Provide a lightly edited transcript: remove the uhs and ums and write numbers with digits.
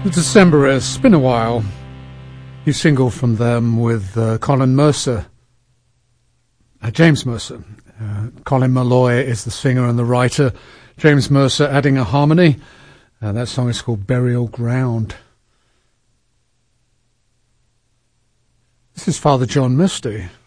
The Decemberists, been a while. New single from them with Colin Mercer. James Mercer. Colin Malloy is the singer and the writer. James Mercer adding a harmony. That song is called Burial Ground. This is Father John Misty.